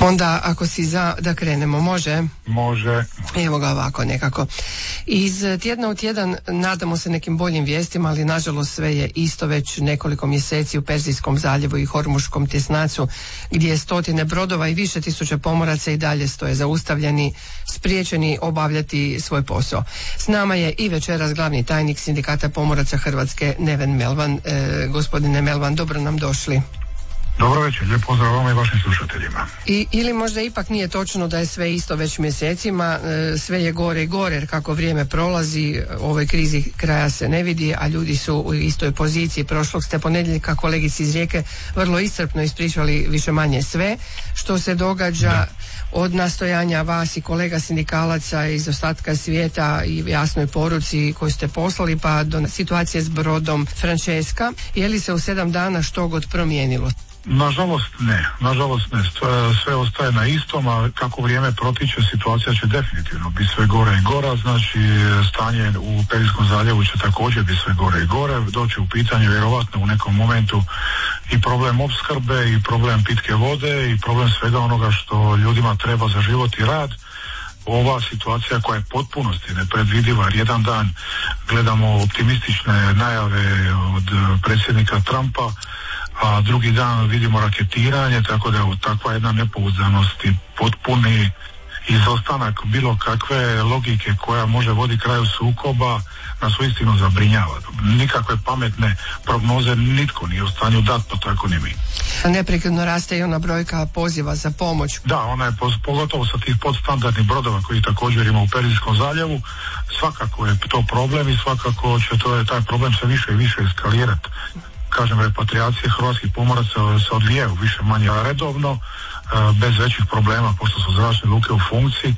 Onda ako si za da krenemo, može? Može. Evo ga ovako nekako. Iz tjedna u tjedan nadamo se nekim boljim vijestima, ali nažalost sve je isto već nekoliko mjeseci u Perzijskom zaljevu i Hormuškom tjesnacu, gdje stotine brodova i više tisuća pomoraca i dalje stoje zaustavljeni, spriječeni obavljati svoj posao. S nama je i večeras glavni tajnik Sindikata pomoraca Hrvatske, Neven Melvan. Gospodine Melvan, dobro nam došli. Dobro večer, lijep pozdrav vama i vašim slušateljima. Ili možda ipak nije točno da je sve isto već mjesecima, sve je gore i gore, jer kako vrijeme prolazi, ovoj krizi kraja se ne vidi, a ljudi su u istoj poziciji. Prošlog ste ponedjeljka kolegici iz Rijeke vrlo iscrpno ispričali više manje sve što se događa, od nastojanja vas i kolega sindikalaca iz ostatka svijeta i jasnoj poruci koju ste poslali, pa do situacije s brodom Francesca. Je li se u 7 dana što god promijenilo? Nažalost ne. Sve ostaje na istom, a kako vrijeme protiče, situacija će definitivno biti sve gore i gora. Znači, stanje u Perzijskom zaljevu će također biti sve gore i gore. Doći u pitanje vjerovatno u nekom momentu i problem opskrbe, i problem pitke vode, i problem svega onoga što ljudima treba za život i rad. Ova situacija koja je potpunosti nepredvidiva, jer jedan dan gledamo optimistične najave od predsjednika Trumpa, a drugi dan vidimo raketiranje, tako da je takva jedna nepouzdanost i potpuni izostanak bilo kakve logike koja može voditi kraju sukoba nas uistinu zabrinjava. Nikakve pametne prognoze nitko nije u stanju dati, pa tako ni mi. Neprekidno raste i ona brojka poziva za pomoć. Da, ona je pogotovo sa tih podstandardnih brodova koji također ima u Perzijskom zaljevu. Svakako je to problem i svakako će taj problem se više i više eskalirati. Kažem, repatriacije hrvatskih pomoraca se odvijaju više manje redovno, bez većih problema, pošto su zračne luke u funkciji,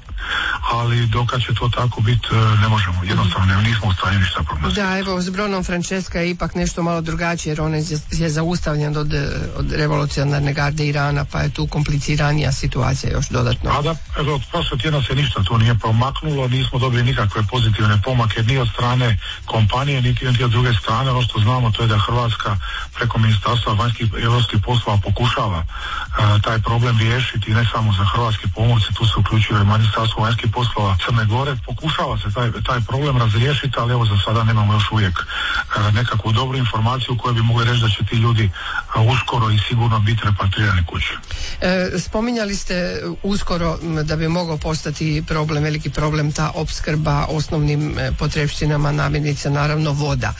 ali dokad će to tako biti, ne možemo, jednostavno nismo u stanju ništa prognozirati. Da, evo, s brodom Francesca je ipak nešto malo drugačije, jer on je zaustavljen od revolucionarne garde Irana, pa je tu kompliciranija situacija još dodatno. A da, od prošle tjedna se ništa tu nije pomaknulo, nismo dobili nikakve pozitivne pomake ni od strane kompanije, niti od druge strane. Ono što znamo, to je da Hrvatska preko Ministarstva vanjskih i europskih poslova pokušava taj problem riješiti, ne samo za hrvatske pomorce, tu se uključuje i Ministarstvo vanjskih poslova Crne Gore. Pokušava se taj problem razriješiti, ali evo za sada nemamo još uvijek nekakvu dobru informaciju koju bi mogli reći da će ti ljudi uskoro i sigurno biti repatrirani kući. Spominjali ste uskoro da bi mogao postati problem, veliki problem, ta opskrba osnovnim potrepštinama, namirnica, naravno voda.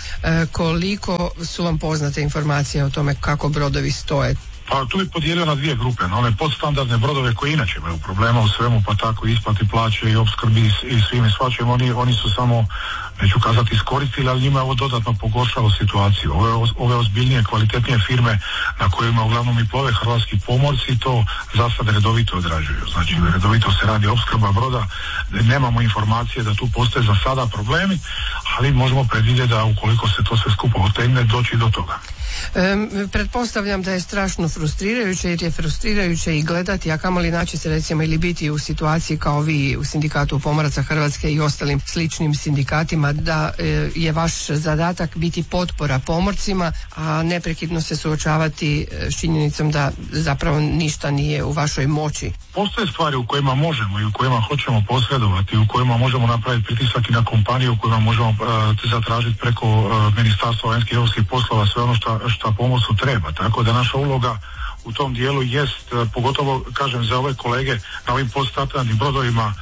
Koliko su vam poznate informacije o tome kako brodovi stoje? Pa tu bi podijelio na dvije grupe, na one podstandardne brodove koji inače imaju problema u svemu, pa tako isplati plaće i opskrbi i svim i svačim, oni su samo, neću kazati iskoristili, ali njima je ovo dodatno pogoršalo situaciju. Ove ozbiljnije, kvalitetnije firme na kojima uglavnom i plove hrvatski pomorci to za sad redovito odrađuju. Znači, redovito se radi opskrba broda, nemamo informacije da tu postoje za sada problemi, ali možemo predvidjeti da ukoliko se to sve skupo otegne, doći do toga. Pretpostavljam da je strašno frustrirajuće, jer je frustrirajuće i gledati, a kamoli naći se recimo ili biti u situaciji kao vi u Sindikatu pomoraca Hrvatske i ostalim sličnim sindikatima, da je vaš zadatak biti potpora pomorcima, a neprekidno se suočavati s činjenicom da zapravo ništa nije u vašoj moći. Postoje stvari u kojima možemo i u kojima hoćemo posredovati, u kojima možemo napraviti pritisak i na kompaniju, u kojima možemo zatražiti preko Ministarstva vanjskih i europskih poslova sve ono što pomorcu treba, tako da naša uloga u tom dijelu jest, pogotovo kažem za ove kolege na ovim podstandardnim brodovima,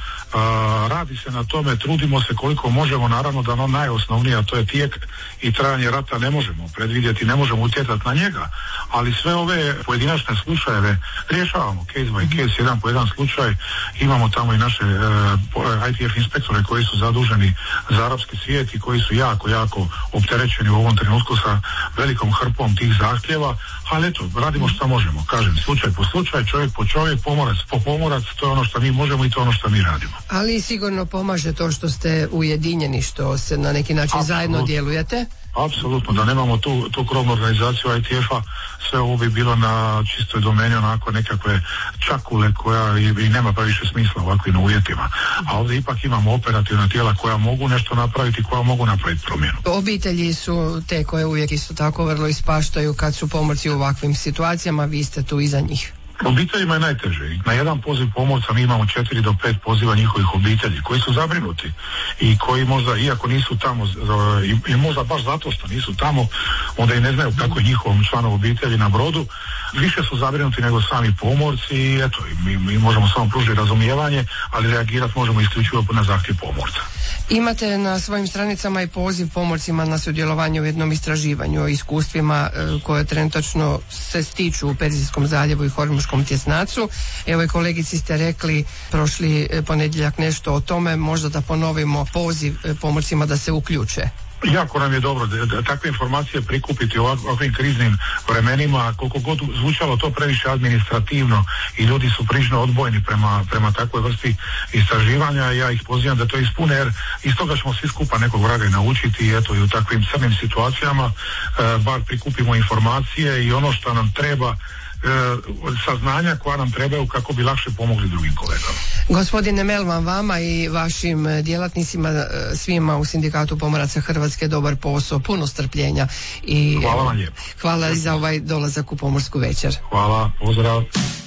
radi se na tome, trudimo se koliko možemo, naravno da ono najosnovnije, a to je tijek i trajanje rata, ne možemo predvidjeti, ne možemo utjecati na njega, ali sve ove pojedinačne slučajeve rješavamo case by case, jedan po jedan slučaj. Imamo tamo i naše ITF inspektore koji su zaduženi za arapski svijet i koji su jako opterećeni u ovom trenutku sa velikom hrpom tih zahtjeva, ali eto, radimo što možemo, kažem, slučaj po slučaj, čovjek po čovjek, pomorac po pomorac, to je ono što mi možemo i to je ono što mi radimo. Ali sigurno pomaže to što ste ujedinjeni, što se na neki način zajedno djelujete? Apsolutno, da nemamo tu krovnu organizaciju ITF-a, sve ovo bi bilo na čistoj domeni onako nekakve čakule koja i nema pa više smisla u ovakvim uvjetima. A ovdje ipak imamo operativna tijela koja mogu nešto napraviti, koja mogu napraviti promjenu. Obitelji su te koje uvijek isto tako vrlo ispaštaju kad su pomorci u ovakvim situacijama, vi ste tu iza njih. Obiteljima je najteže. Na jedan poziv pomorca mi imamo 4 do 5 poziva njihovih obitelji koji su zabrinuti i koji možda, iako nisu tamo i možda baš zato što nisu tamo, onda i ne znaju kako je njihovom članu obitelji na brodu, više su zabrinuti nego sami pomorci i eto, mi možemo samo pružiti razumijevanje, ali reagirati možemo isključivo na zahtjev pomorca. Imate na svojim stranicama i poziv pomorcima na sudjelovanje u jednom istraživanju o iskustvima koje trenutačno se stiču u Perzijskom zaljevu i Hormuškom tjesnacu. Evo i kolegici ste rekli prošli ponedjeljak nešto o tome, možda da ponovimo poziv pomorcima da se uključe. Jako nam je dobro da takve informacije prikupiti u ovakvim kriznim vremenima, koliko god zvučalo to previše administrativno i ljudi su prilično odbojni prema takvoj vrsti istraživanja. Ja ih pozivam da to ispune, jer iz toga ćemo svi skupa nekog vraga naučiti i eto i u takvim crnim situacijama bar prikupimo informacije i ono što nam treba, saznanja koja nam trebaju kako bi lakše pomogli drugim kolegama. Gospodine Melvan, vama i vašim djelatnicima, svima u Sindikatu pomoraca Hrvatske dobar posao, puno strpljenja i hvala vam lijepo. Hvala i za ovaj dolazak u Pomorsku večer. Hvala, pozdrav.